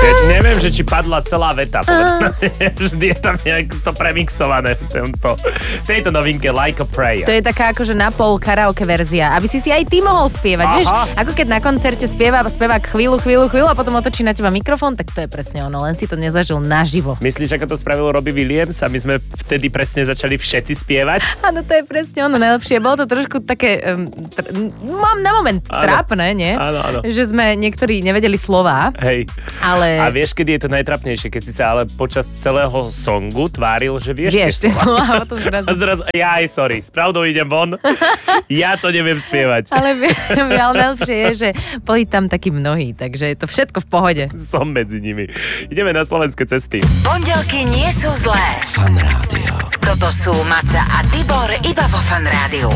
Neviem, že či padla celá veta. Vždy je tam nejak to premixované v tejto novinke Like a Prayer. To je taká akože napol karaoke verzia, aby si aj ty mohol spievať. Vieš, ako keď na koncerte spieva chvíľu a potom otočí na teba mikrofón, tak to je presne ono, len si to nezažil naživo. Myslíš, ako to spravil Robbie Williams a my sme vtedy presne začali všetci spievať? Áno, to je presne ono najlepšie. Bolo to trošku také, mám na moment trápne, nie? Áno. Že sme niektorí nevedeli slová. Hej. Ale... A vieš, kedy je to najtrapnejšie? Keď si sa ale počas celého songu tváril, že vieš tie slova. Zrazu, sorry, s pravdou idem von. Ja to neviem spievať. Ale najlepšie je, že boli tam takí mnohí, takže je to všetko v pohode. Som medzi nimi. Ideme na slovenské cesty. Pondelky nie sú zlé. Fan Rádio. Toto sú Maca a Tibor iba vo Fan Rádiu.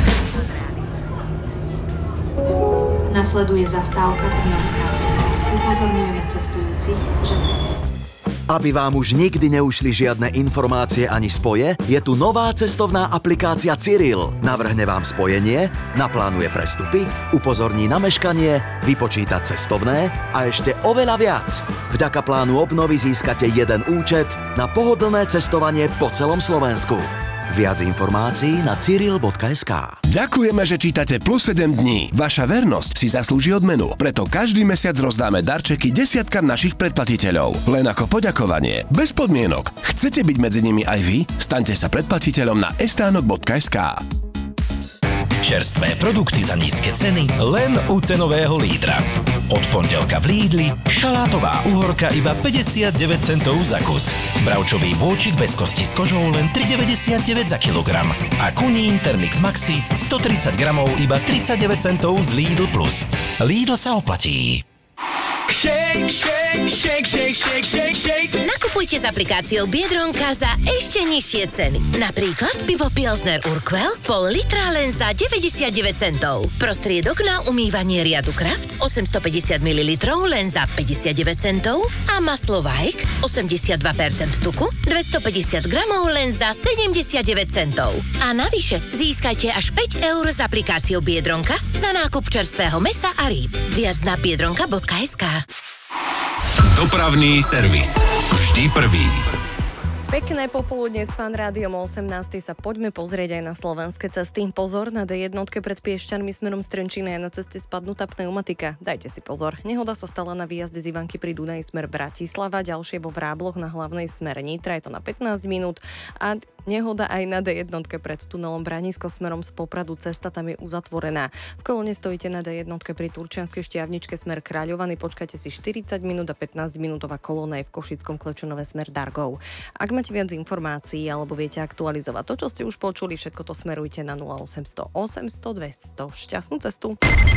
Nasleduje zastávka Trnavská cesta. Upozorňujeme cestujúcich, že... Aby vám už nikdy neušli žiadne informácie ani spoje, je tu nová cestovná aplikácia Cyril. Navrhne vám spojenie, naplánuje prestupy, upozorní na meškanie, vypočíta cestovné a ešte oveľa viac. Vďaka plánu obnovy získate jeden účet na pohodlné cestovanie po celom Slovensku. Viac informácií na cyril.sk. Ďakujeme, že čítate Plus 7 dní. Vaša vernosť si zaslúži odmenu, preto každý mesiac rozdáme darčeky desiatkam našich predplatiteľov. Len ako poďakovanie, bez podmienok. Chcete byť medzi nimi aj vy? Staňte sa predplatiteľom na estánok.sk. Čerstvé produkty za nízke ceny len u cenového lídra. Od pondelka v Lidli šalátová uhorka iba 59 centov za kus. Bravčový bôčik bez kosti s kožou len 3,99 za kilogram. A kunín Ternix Maxi 130 gramov iba 39 centov z Lidl Plus. Lidl sa oplatí. Shake, shake, shake, shake, shake, shake, shake. Nakupujte s aplikáciou Biedronka za ešte nižšie ceny. Napríklad pivo Pilsner Urquell pol litra len za 99 centov. Prostriedok na umývanie riadu Kraft 850 ml len za 59 centov a maslo Vajk 82% tuku 250 gramov len za 79 centov. A navyše získajte až 5 eur z aplikáciou Biedronka za nákup čerstvého mäsa a rýb. Viac na biedronka.sk. Dopravný servis. Vždy prvý. Pekné popoludne s Fan Rádiom o 18. sa poďme pozrieť aj na slovenské cesty. Pozor, na D1 pred Piešťanmi smerom z Trenčína je na ceste spadnutá pneumatika. Dajte si pozor. Nehoda sa stala na výjazde z Ivanky pri Dunaji smer Bratislava, ďalšie vo Vrábloch na hlavnej smer Nitra, je to na 15 minút a nehoda aj na D1 pred tunelom Branisko smerom z Popradu, cesta tam je uzatvorená. V kolóne stojíte na D1 pri Turčianskej Štiavničke smer Kráľovany, počkajte si 40 minút a 15 minútová kolóna je v Košickom Klečanove smer Dargov. Ak máte viac informácií alebo viete aktualizovať to, čo ste už počuli, všetko to smerujte na 0800 800 200. Šťastnú cestu.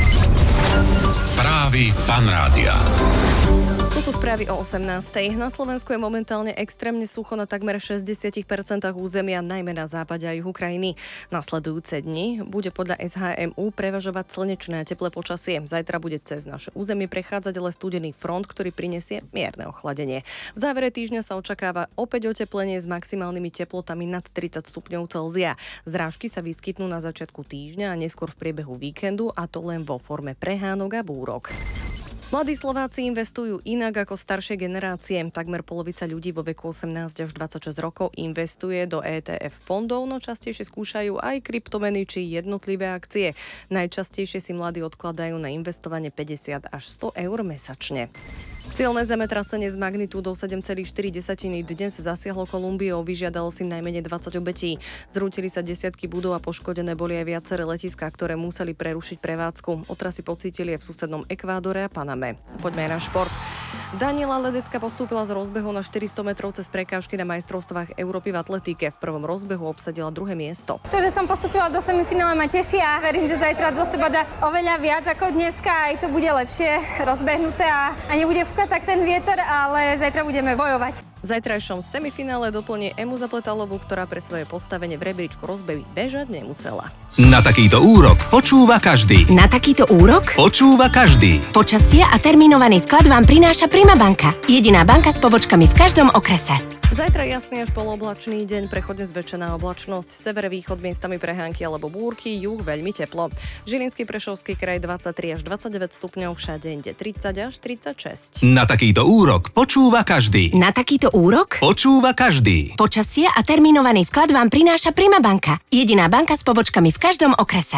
Správy Fan Rádia. Tu sú správy o 18. Na Slovensku je momentálne extrémne sucho na takmer 60% územia, najmä na západe a juhu krajiny. Nasledujúce dni bude podľa SHMU prevažovať slnečné a teplé počasie. Zajtra bude cez naše územie prechádzať ale studený front, ktorý prinesie mierne ochladenie. V závere týždňa sa očakáva opäť oteplenie s maximálnymi teplotami nad 30 stupňov Celzia. Zrážky sa vyskytnú na začiatku týždňa a neskôr v priebehu víkendu, a to len vo forme prehánok a búrok. Mladí Slováci investujú inak ako staršie generácie. Takmer polovica ľudí vo veku 18 až 26 rokov investuje do ETF fondov, no častejšie skúšajú aj kryptomeny či jednotlivé akcie. Najčastejšie si mladí odkladajú na investovanie 50 až 100 eur mesačne. Silné zemetrasenie s magnitúdou 7,4 dnes zasiahlo Kolumbiou, vyžiadalo si najmenej 20 obetí. Zrútili sa desiatky budov a poškodené boli aj viaceré letiská, ktoré museli prerušiť prevádzku. Otrasy pocítili aj v susednom Ekvádore a Paname. Poďme aj na šport. Daniela Ledecká postúpila z rozbehu na 400 metrov cez prekážky na majstrovstvách Európy v atletike. V prvom rozbehu obsadila druhé miesto. To, že som postúpila do semifinále, ma teší a verím, že zajtra zo seba dá oveľa viac ako dneska. Aj to bude lepšie rozbehnuté a nebude fúkať tak ten vietor, ale zajtra budeme bojovať. V zajtrajšom semifinále doplní Emu Zapletalovú, ktorá pre svoje postavenie v rebríčku rozbehy bežať nemusela. Na takýto úrok počúva každý. Na takýto úrok Počúva každý. počasie a termínovaný vklad vám prináša Prima banka. Jediná banka s pobočkami v každom okrese. Zajtra jasný až polooblačný deň, prechodne zväčšená oblačnosť, severovýchod miestami prehánky alebo búrky, juh veľmi teplo. Žilinský, Prešovský kraj 23 až 29 stupňov, všade inde 30 až 36. Na takýto úrok počúva každý. Na takýto úrok Počúva každý. počasie a termínovaný vklad vám prináša Prima banka. Jediná banka s pobočkami v každom okrese.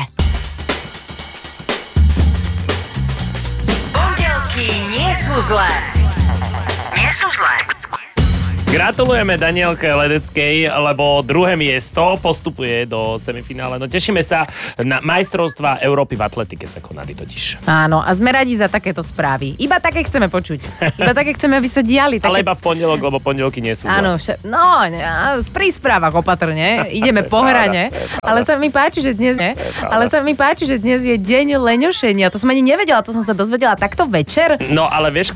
Pondelky nie sú zlé. Nie sú zlé. Gratulujeme Danielke Ledeckej, lebo druhé miesto postupuje do semifinále. No tešíme sa na majstrovstvá Európy v atletike sa konali totiž. Áno, a sme radi za takéto správy. Iba také chceme počuť. Iba také chceme, aby sa diali. Ale iba v pondelok, lebo pondelky nie sú zlé. Áno, pri správach opatrne. Ideme po hrane. Ale sa mi páči, že dnes je deň leňošenia. To som ani nevedela, to som sa dozvedela takto večer. No ale vieš,